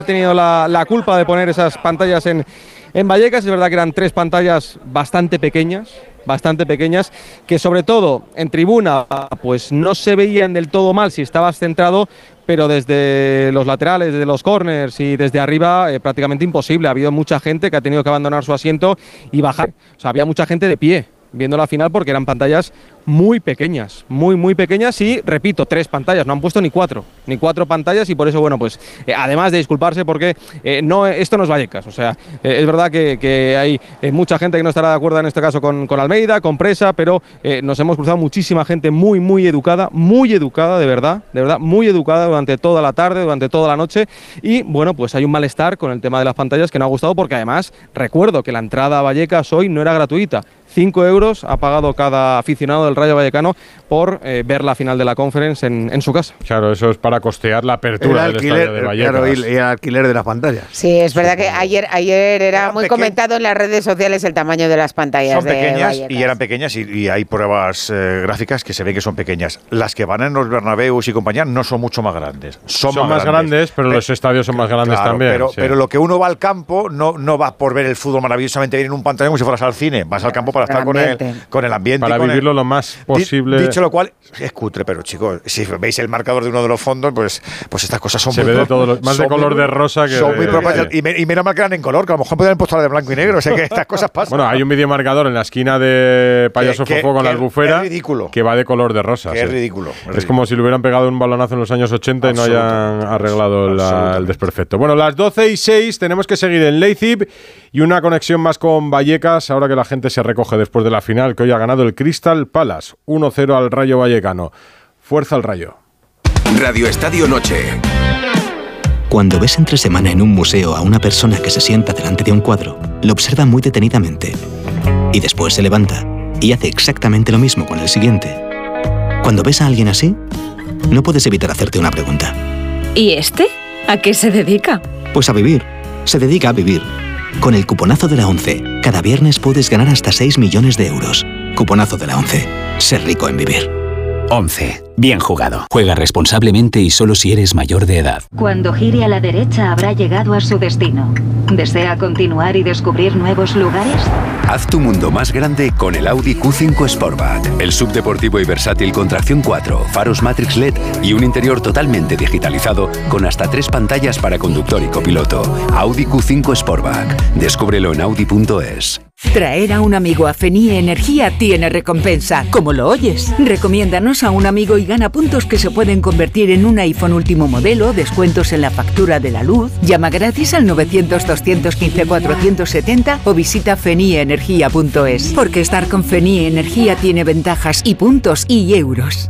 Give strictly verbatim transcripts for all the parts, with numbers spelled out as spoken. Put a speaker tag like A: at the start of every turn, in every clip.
A: tenido la, la culpa de poner esas pantallas en, en Vallecas. Es verdad que eran tres pantallas bastante pequeñas, bastante pequeñas, que sobre todo en tribuna pues no se veían del todo mal si estabas centrado, pero desde los laterales, desde los corners y desde arriba eh, prácticamente imposible. Ha habido mucha gente que ha tenido que abandonar su asiento y bajar. O sea, había mucha gente de pie viendo la final porque eran pantallas muy pequeñas, muy muy pequeñas y, repito, tres pantallas, no han puesto ni cuatro, ni cuatro pantallas y por eso, bueno, pues eh, además de disculparse porque eh, no, esto no es Vallecas, o sea, eh, es verdad que, que hay eh, mucha gente que no estará de acuerdo en este caso con, con Almeida, con Presa, pero eh, nos hemos cruzado muchísima gente muy muy educada, muy educada, de verdad, de verdad, muy educada durante toda la tarde, durante toda la noche y, bueno, pues hay un malestar con el tema de las pantallas que no ha gustado porque además, recuerdo que la entrada a Vallecas hoy no era gratuita. cinco euros ha pagado cada aficionado del Rayo Vallecano por eh, ver la final de la Conference en, en su casa.
B: Claro, eso es para costear la apertura
C: el alquiler,
B: del estadio de Vallecas.
C: Claro, y, y el alquiler de las pantallas.
D: Sí, es verdad que ayer ayer era
E: eran
D: muy
E: peque-
D: comentado en las redes sociales el tamaño de las pantallas.
E: Son
D: de
E: pequeñas
D: Vallecas.
E: y eran pequeñas y, y hay pruebas eh, gráficas que se ve que son pequeñas. Las que van en los Bernabéus y compañía no son mucho más grandes. Son,
B: Son más grandes, pero los estadios son más grandes
E: Claro,
B: también.
E: Pero,
B: sí.
E: pero lo que uno va al campo no, no va por ver el fútbol maravillosamente bien en un pantalla como si fueras al cine. Vas al campo para estar con el, con el ambiente.
B: Para
E: y con
B: vivirlo
E: el,
B: lo más posible.
E: Di, dicho lo cual, es cutre, pero chicos, si veis el marcador de uno de los fondos, pues, pues estas cosas son
B: Se
E: muy
B: ve de
E: pro-
B: todos los- más de
E: son
B: color
E: muy-
B: de rosa que
E: son
B: de-
E: muy propias.
B: sí.
E: Y, me- y menos mal que eran en color, que a lo mejor podrían haber puesto la de blanco y negro. O sea que estas cosas pasan.
B: Bueno, hay un videomarcador en la esquina de Payaso
E: Que- que-
B: Fofó con la
E: que
B: albufera
E: es ridículo.
B: que va de color de rosa.
E: Que
B: sí.
E: es ridículo, es
B: Es,
E: ridículo.
B: como si le hubieran pegado un balonazo en los años ochenta y no hayan
E: Absolutamente.
B: arreglado la- el
E: Absolutamente.
B: desperfecto. Bueno, las doce y seis tenemos que seguir en Leipzig y una conexión más con Vallecas ahora que la gente se recoge después de la final que hoy ha ganado el Crystal Palace. uno cero al Rayo Vallecano. Fuerza al Rayo.
F: Radio Estadio Noche.
G: Cuando ves entre semana en un museo a una persona que se sienta delante de un cuadro, lo observa muy detenidamente y después se levanta y hace exactamente lo mismo con el siguiente. Cuando ves a alguien así, no puedes evitar hacerte una pregunta.
H: ¿Y este? ¿A qué se dedica?
G: Pues a vivir. Se dedica a vivir. Con el cuponazo de la ONCE, cada viernes puedes ganar hasta seis millones de euros. Cuponazo de la ONCE. Ser rico en vivir.
F: once. Bien jugado. Juega responsablemente y solo si eres mayor de edad.
I: Cuando gire a la derecha habrá llegado a su destino. ¿Desea continuar y descubrir nuevos lugares?
F: Haz tu mundo más grande con el Audi Q cinco Sportback. El subdeportivo y versátil con tracción cuatro, faros Matrix L E D y un interior totalmente digitalizado con hasta tres pantallas para conductor y copiloto. Audi Q cinco Sportback. Descúbrelo en audi punto es.
J: Traer a un amigo a Fenie Energía tiene recompensa. ¿Cómo lo oyes? Recomiéndanos a un amigo y gana puntos que se pueden convertir en un iPhone último modelo, descuentos en la factura de la luz. Llama gratis al novecientos, doscientos quince, cuatrocientos setenta o visita fenie energía punto es. Porque estar con Fenie Energía tiene ventajas y puntos y euros.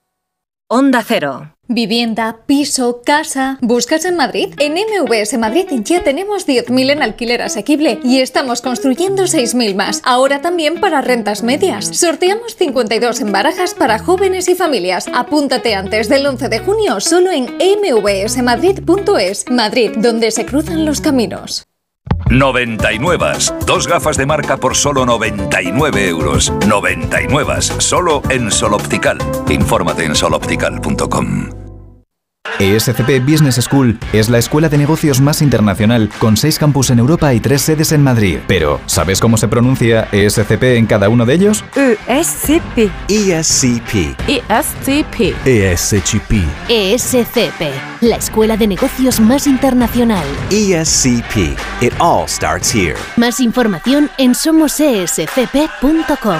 H: Onda Cero.
K: Vivienda, piso, casa. ¿Buscas en Madrid? En M V S Madrid ya tenemos diez mil en alquiler asequible y estamos construyendo seis mil más. Ahora también para rentas medias. Sorteamos cincuenta y dos en barajas para jóvenes y familias. Apúntate antes del once de junio solo en eme ve ese madrid punto es. Madrid, donde se cruzan los caminos.
L: noventa y nueve. Dos gafas de marca por solo noventa y nueve euros. noventa y nueve. Solo en Sol Optical. Infórmate en sol optical punto com.
M: E S C P Business School es la escuela de negocios más internacional con seis campus en Europa y tres sedes en Madrid. Pero, ¿sabes cómo se pronuncia E S C P en cada uno de ellos?
N: E S C P.
O: E S C P.
N: E S C P.
O: E S C P.
P: E S C P, la escuela de negocios más internacional.
O: E S C P. It all starts here.
P: Más información en somos e s c p punto com.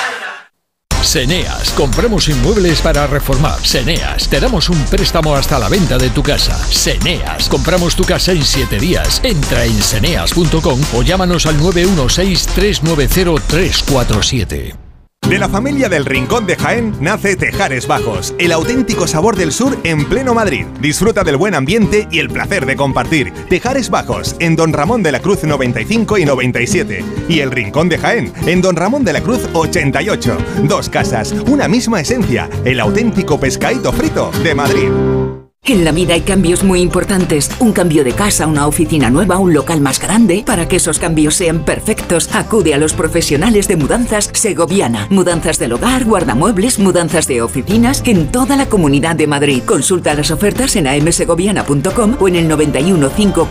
Q: Seneas, compramos inmuebles para reformar. Seneas, te damos un préstamo hasta la venta de tu casa. Seneas, compramos tu casa en siete días. Entra en seneas punto com o llámanos al nueve uno seis, tres nueve cero, tres cuatro siete.
R: De la familia del Rincón de Jaén nace Tejares Bajos, el auténtico sabor del sur en pleno Madrid. Disfruta del buen ambiente y el placer de compartir. Tejares Bajos, en Don Ramón de la Cruz noventa y cinco y noventa y siete. Y el Rincón de Jaén, en Don Ramón de la Cruz ochenta y ocho. Dos casas, una misma esencia, el auténtico pescadito frito de Madrid.
J: En la vida hay cambios muy importantes. Un cambio de casa, una oficina nueva, un local más grande. Para que esos cambios sean perfectos, acude a los profesionales de Mudanzas Segoviana. Mudanzas del hogar, guardamuebles, mudanzas de oficinas en toda la Comunidad de Madrid. Consulta las ofertas en a m segoviana punto com o en el noventa y uno cinco